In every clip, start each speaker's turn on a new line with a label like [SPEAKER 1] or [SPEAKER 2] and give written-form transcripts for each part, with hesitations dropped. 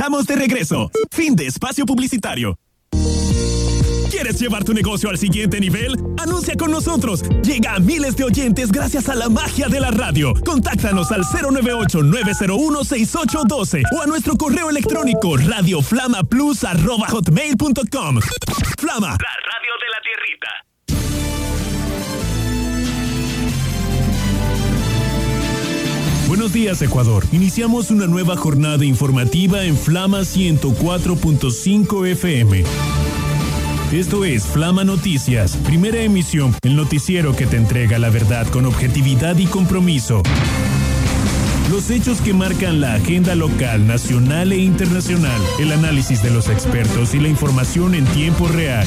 [SPEAKER 1] Estamos de regreso. Fin de espacio publicitario. ¿Quieres llevar tu negocio al siguiente nivel? Anuncia con nosotros. Llega a miles de oyentes gracias a la magia de la radio. Contáctanos al 098-901-6812 o a nuestro correo electrónico radioflamaplus@hotmail.com. Flama, la radio de la tierrita. Buenos días, Ecuador. Iniciamos una nueva jornada informativa en Flama 104.5 FM. Esto es Flama Noticias, primera emisión, el noticiero que te entrega la verdad con objetividad y compromiso. Los hechos que marcan la agenda local, nacional e internacional, el análisis de los expertos y la información en tiempo real.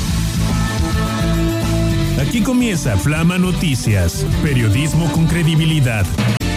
[SPEAKER 1] Aquí comienza Flama Noticias, periodismo con credibilidad.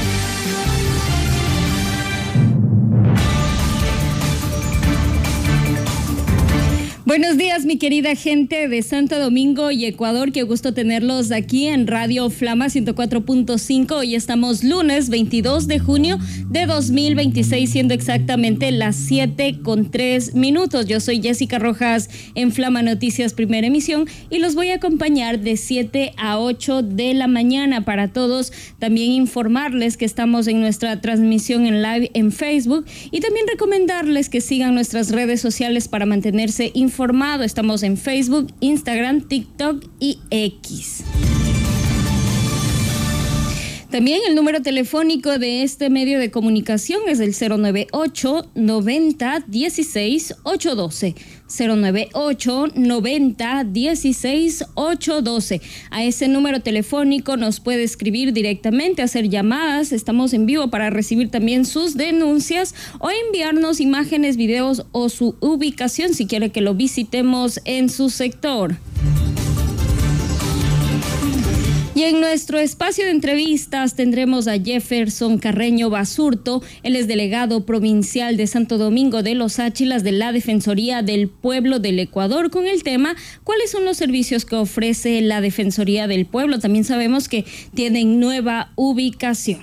[SPEAKER 2] Buenos días, mi querida gente de Santo Domingo y Ecuador. Qué gusto tenerlos aquí en Radio Flama 104.5. Hoy estamos lunes 22 de junio de 2026, siendo exactamente las 7:03. Yo soy Jessica Rojas en Flama Noticias, primera emisión, y los voy a acompañar de 7 a 8 de la mañana para todos. También informarles que estamos en nuestra transmisión en live en Facebook y también recomendarles que sigan nuestras redes sociales para mantenerse informados. Estamos en Facebook, Instagram, TikTok y X. También el número telefónico de este medio de comunicación es el 098-90-16-812. 098-90-16-812. A ese número telefónico nos puede escribir directamente, hacer llamadas. Estamos en vivo para recibir también sus denuncias o enviarnos imágenes, videos o su ubicación si quiere que lo visitemos en su sector. Y en nuestro espacio de entrevistas tendremos a Jefferson Carreño Basurto. Él es delegado provincial de Santo Domingo de los Áchilas de la Defensoría del Pueblo del Ecuador, con el tema ¿cuáles son los servicios que ofrece la Defensoría del Pueblo? También sabemos que tienen nueva ubicación.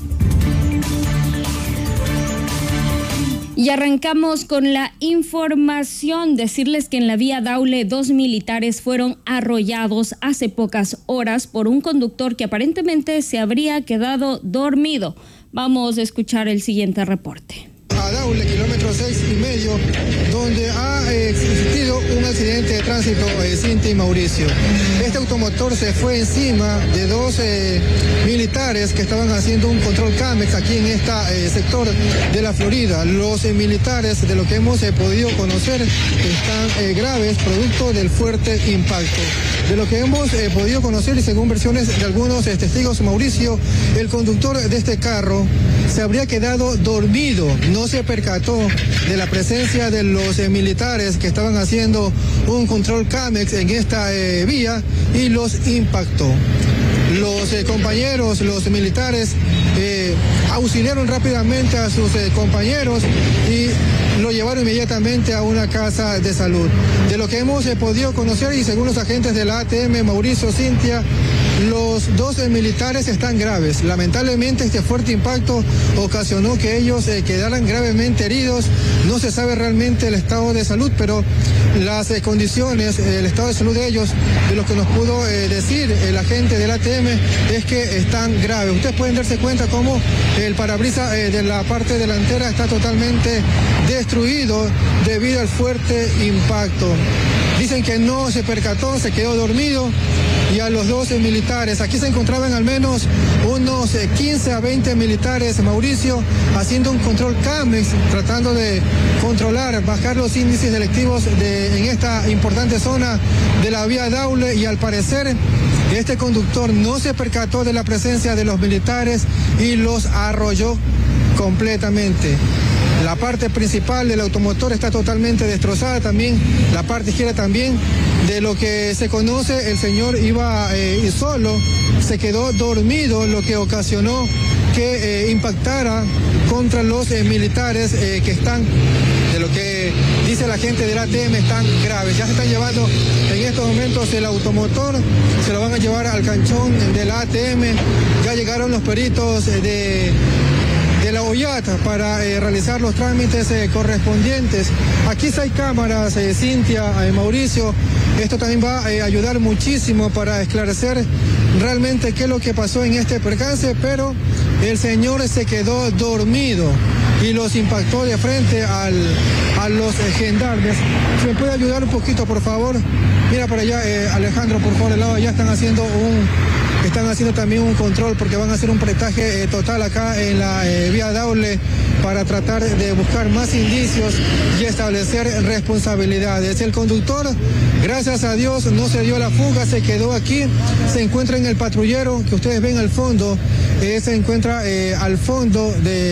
[SPEAKER 2] Y arrancamos con la información. Decirles que en la vía Daule 2 militares fueron arrollados hace pocas horas por un conductor que aparentemente se habría quedado dormido. Vamos a escuchar el siguiente reporte.
[SPEAKER 3] A Daule, kilómetro 6,5, donde ha existido un accidente de tránsito, Cintia y Mauricio. Este automotor se fue encima de 2 militares que estaban haciendo un control CAMEX aquí en este sector de la Florida. Los militares, de lo que hemos podido conocer, están graves producto del fuerte impacto. De lo que hemos podido conocer y según versiones de algunos testigos, Mauricio, el conductor de este carro, se habría quedado dormido. No se percató de la presencia de los militares que estaban haciendo un control CAMEX en esta vía y los impactó. Los compañeros, los militares, auxiliaron rápidamente a sus compañeros y lo llevaron inmediatamente a una casa de salud. De lo que hemos podido conocer y según los agentes de la ATM, Mauricio, Cintia, los 2 militares están graves. Lamentablemente este fuerte impacto ocasionó que ellos quedaran gravemente heridos. No se sabe realmente el estado de salud, pero las condiciones, el estado de salud de ellos, de lo que nos pudo decir el agente del ATM, es que están graves. Ustedes pueden darse cuenta cómo el parabrisas de la parte delantera está totalmente destruido debido al fuerte impacto. Dicen que no se percató, se quedó dormido. Y a los 12 militares, aquí se encontraban al menos unos 15 a 20 militares, Mauricio, haciendo un control CAMEX, tratando de controlar, bajar los índices delictivos en esta importante zona de la vía Daule, y al parecer este conductor no se percató de la presencia de los militares y los arrolló completamente. La parte principal del automotor está totalmente destrozada, también la parte izquierda también. De lo que se conoce, el señor iba solo, se quedó dormido, lo que ocasionó que impactara contra los militares que están, de lo que dice la gente del ATM, están graves. Ya se están llevando en estos momentos el automotor, se lo van a llevar al canchón del ATM. Ya llegaron los peritos de de la OIAT para realizar los trámites correspondientes. Aquí hay cámaras, Cintia, Mauricio. Esto también va a ayudar muchísimo para esclarecer realmente qué es lo que pasó en este percance, pero el señor se quedó dormido y los impactó de frente a los gendarmes. ¿Se me puede ayudar un poquito, por favor? Mira para allá, Alejandro, por favor, al lado, ya están haciendo también un control porque van a hacer un peritaje total acá en la vía Daule para tratar de buscar más indicios y establecer responsabilidades. El conductor, gracias a Dios, no se dio la fuga, se quedó aquí, se encuentra en el patrullero que ustedes ven al fondo, se encuentra al fondo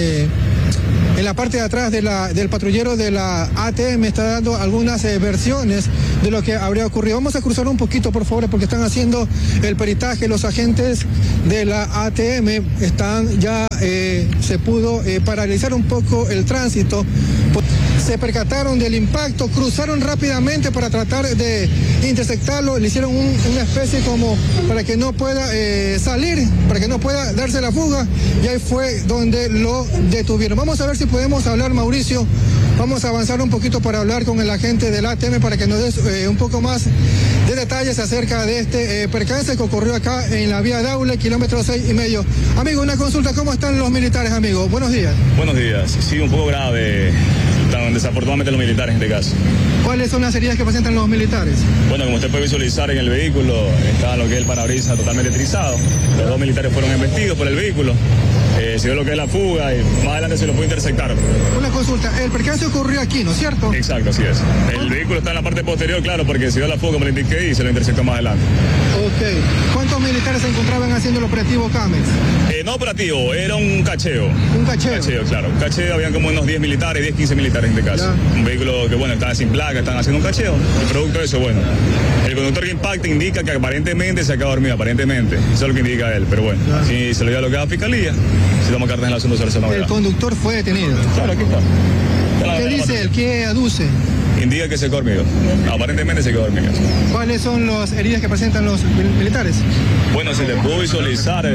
[SPEAKER 3] en la parte de atrás del patrullero de la ATM, está dando algunas versiones de lo que habría ocurrido. Vamos a cruzar un poquito, por favor, porque están haciendo el peritaje. Los agentes de la ATM están ya, se pudo paralizar un poco el tránsito. Se percataron del impacto, cruzaron rápidamente para tratar de interceptarlo, le hicieron una especie como para que no pueda salir, para que no pueda darse la fuga, y ahí fue donde lo detuvieron. Vamos a ver si podemos hablar, Mauricio, vamos a avanzar un poquito para hablar con el agente del ATM para que nos dé un poco más de detalles acerca de este percance que ocurrió acá en la vía Daule, kilómetro 6,5. Amigo, una consulta, ¿cómo están los militares, amigo? Buenos días.
[SPEAKER 4] Buenos días, sí, un poco grave. Desafortunadamente los militares en este caso.
[SPEAKER 3] ¿Cuáles son las heridas que presentan los militares?
[SPEAKER 4] Bueno, como usted puede visualizar en el vehículo, está lo que es el parabrisas totalmente trizado. Los 2 militares fueron embestidos por el vehículo. Se dio lo que es la fuga y más adelante se lo puede interceptar.
[SPEAKER 3] Una consulta, el percance ocurrió aquí, ¿no es cierto?
[SPEAKER 4] Exacto, así es. El vehículo está en la parte posterior, claro, porque se dio la fuga, como le indiqué, y se lo interceptó más adelante.
[SPEAKER 3] Ok. ¿Cuántos militares se encontraban haciendo el operativo Camex?
[SPEAKER 4] No operativo, era un cacheo.
[SPEAKER 3] ¿Un cacheo?
[SPEAKER 4] Un cacheo, claro. Un cacheo, habían como unos 10 militares, 10, 15 militares en este caso. Ya. Un vehículo que, bueno, estaba sin placa, estaban haciendo un cacheo. El producto de eso, bueno. El conductor que impacta indica que aparentemente se acaba dormido, aparentemente. Eso es lo que indica él, pero bueno. Ya. Si se lo dio a lo que es la fiscalía, si toma cartas en el asunto, se lo novedad.
[SPEAKER 3] El conductor fue detenido.
[SPEAKER 4] Claro, aquí está.
[SPEAKER 3] ¿Qué dice él? ¿Qué aduce?
[SPEAKER 4] Indica que se quedó dormido. Aparentemente se quedó dormido.
[SPEAKER 3] ¿Cuáles son las heridas que presentan los militares?
[SPEAKER 4] Bueno, se le pudo visualizar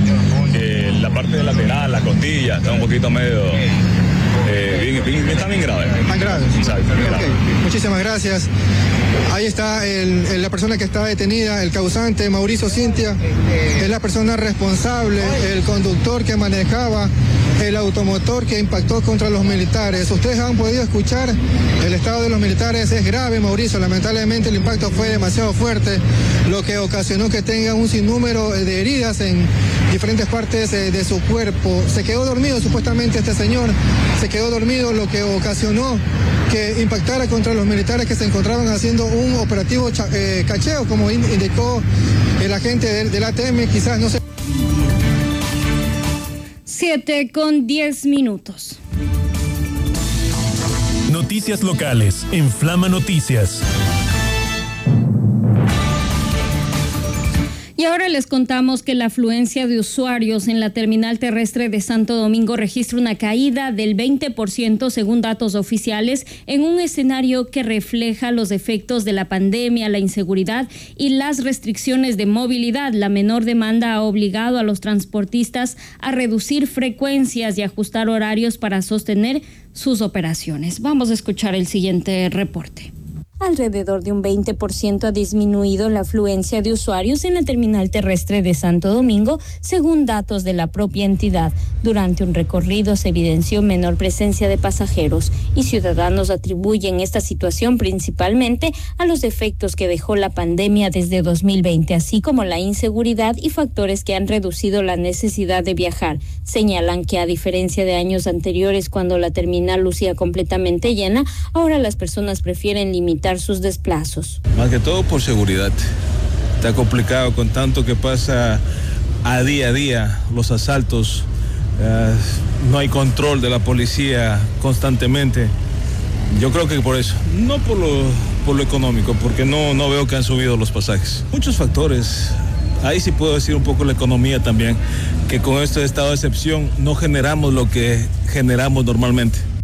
[SPEAKER 4] la parte lateral, la costilla, está un poquito medio... está bien grave.
[SPEAKER 3] ¿Tan grave?
[SPEAKER 4] Exacto.
[SPEAKER 3] Okay. Muchísimas gracias. Ahí está la persona que está detenida, el causante, Mauricio Cintia, es la persona responsable, el conductor que manejaba el automotor que impactó contra los militares. Ustedes han podido escuchar, el estado de los militares es grave, Mauricio. Lamentablemente el impacto fue demasiado fuerte, lo que ocasionó que tenga un sinnúmero de heridas en diferentes partes de su cuerpo. Se quedó dormido, supuestamente este señor se quedó dormido, lo que ocasionó que impactara contra los militares que se encontraban haciendo un operativo cacheo, como indicó el agente del ATM. Quizás no se...
[SPEAKER 2] 7:10.
[SPEAKER 1] Noticias locales en Flama Noticias.
[SPEAKER 2] Y ahora les contamos que la afluencia de usuarios en la terminal terrestre de Santo Domingo registra una caída del 20% según datos oficiales, en un escenario que refleja los efectos de la pandemia, la inseguridad y las restricciones de movilidad. La menor demanda ha obligado a los transportistas a reducir frecuencias y ajustar horarios para sostener sus operaciones. Vamos a escuchar el siguiente reporte.
[SPEAKER 5] Alrededor de un 20% ha disminuido la afluencia de usuarios en la terminal terrestre de Santo Domingo, según datos de la propia entidad. Durante un recorrido se evidenció menor presencia de pasajeros y ciudadanos atribuyen esta situación principalmente a los efectos que dejó la pandemia desde 2020, así como la inseguridad y factores que han reducido la necesidad de viajar. Señalan que a diferencia de años anteriores, cuando la terminal lucía completamente llena, ahora las personas prefieren limitar sus desplazos.
[SPEAKER 6] Más que todo por seguridad. Está complicado con tanto que pasa a día, los asaltos, no hay control de la policía constantemente. Yo creo que por eso, no por lo económico, porque no veo que han subido los pasajes. Muchos factores. Ahí sí puedo decir un poco la economía también, que con este estado de excepción no generamos lo que generamos normalmente.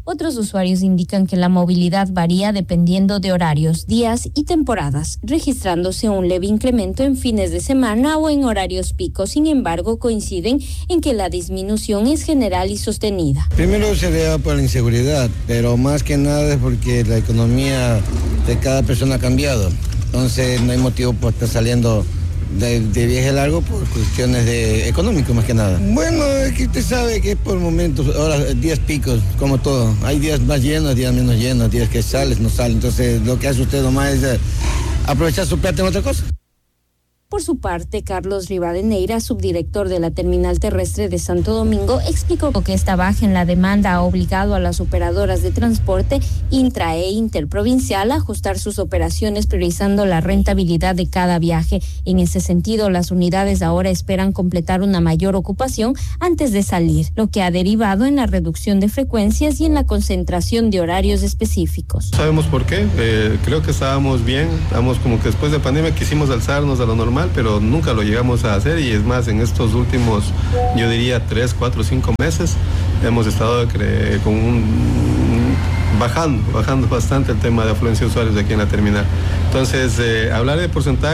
[SPEAKER 5] Otros usuarios indican que la movilidad varía dependiendo de horarios, días y temporadas, registrándose un leve incremento en fines de semana o en horarios picos. Sin embargo, coinciden en que la disminución es general y sostenida.
[SPEAKER 7] Primero se debe por la inseguridad, pero más que nada es porque la economía de cada persona ha cambiado. Entonces no hay motivo por estar saliendo de viaje largo por cuestiones económicas más que nada. Bueno, es que usted sabe que es por momentos, ahora días picos, como todo. Hay días más llenos, días menos llenos, días que sales, no sales. Entonces lo que hace usted nomás es aprovechar su plata en otra cosa.
[SPEAKER 5] Por su parte, Carlos Rivadeneira, subdirector de la Terminal Terrestre de Santo Domingo, explicó que esta baja en la demanda ha obligado a las operadoras de transporte intra e interprovincial a ajustar sus operaciones priorizando la rentabilidad de cada viaje. En ese sentido, las unidades ahora esperan completar una mayor ocupación antes de salir, lo que ha derivado en la reducción de frecuencias y en la concentración de horarios específicos.
[SPEAKER 8] Sabemos por qué, creo que estábamos bien, estamos como que después de pandemia quisimos alzarnos a lo normal, pero nunca lo llegamos a hacer y es más, en estos últimos, yo diría 3, 4, 5 meses, hemos estado bajando bastante el tema de afluencia de usuarios aquí en la terminal. Entonces, hablar de porcentaje